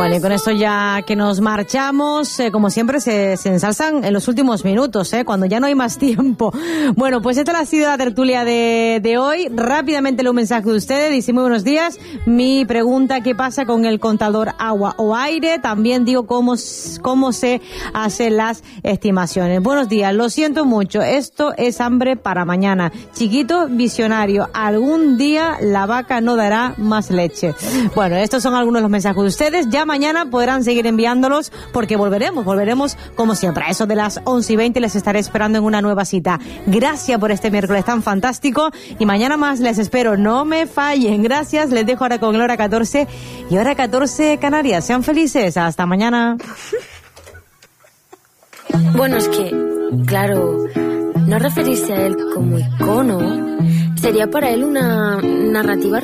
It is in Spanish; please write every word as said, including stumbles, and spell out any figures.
Bueno, y con esto ya que nos marchamos, eh, como siempre se, se ensalzan en los últimos minutos, eh, cuando ya no hay más tiempo. Bueno, pues esta ha sido la tertulia de, de hoy. Rápidamente leo un mensaje de ustedes. Dice, muy buenos días. Mi pregunta, ¿qué pasa con el contador agua o aire? También digo cómo, cómo se hacen las estimaciones. Buenos días, lo siento mucho. Esto es hambre para mañana. Chiquito visionario, algún día la vaca no dará más leche. Bueno, estos son algunos de los mensajes de ustedes. Ya mañana podrán seguir enviándolos porque volveremos, volveremos como siempre. A eso de las once y veinte les estaré esperando en una nueva cita. Gracias por este miércoles tan fantástico y mañana más les espero. No me fallen. Gracias. Les dejo ahora con la hora catorce y hora catorce Canarias. Sean felices. Hasta mañana. Bueno, es que, claro, no referirse a él como icono sería para él una narrativa